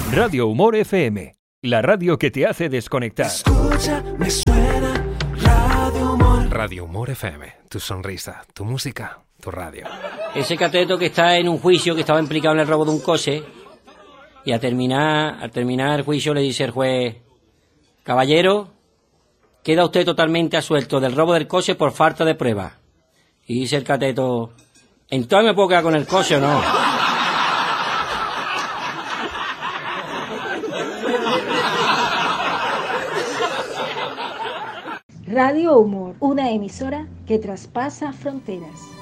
Radio Humor FM, la radio que te hace desconectar. Escucha, me suena Radio Humor. Radio Humor FM, tu sonrisa, tu música, tu radio. Ese cateto que está en un juicio que estaba implicado en el robo de un coche, y al terminar el juicio le dice el juez: caballero, queda usted totalmente absuelto del robo del coche por falta de pruebas. Y dice el cateto: ¿entonces me puedo quedar con el coche o no? Radio Humor, una emisora que traspasa fronteras.